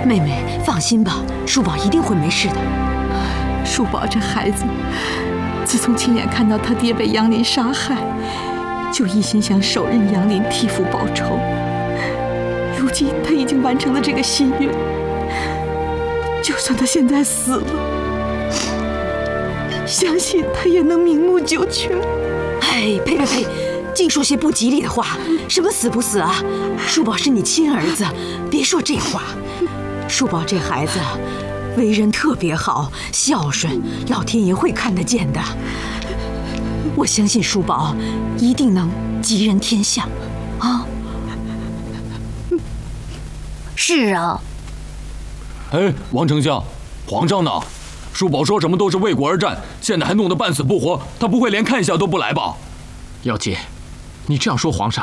妹妹放心吧，叔宝一定会没事的。 叔宝这孩子，自从亲眼看到他爹被杨林杀害，就一心想手刃杨林替父报仇。如今他已经完成了这个心愿，就算他现在死了，相信他也能明目九全。 哎，呸呸呸！净说些不吉利的话，什么死不死啊？叔宝是你亲儿子，别说这话。叔宝这孩子为人特别好，孝顺，老天爷会看得见的。我相信叔宝一定能吉人天相啊！ 是啊。 哎，王丞相，皇上呢？叔宝说什么都是为国而战，现在还弄得半死不活，他不会连看一下都不来吧？ 姚姐，你这样说皇上，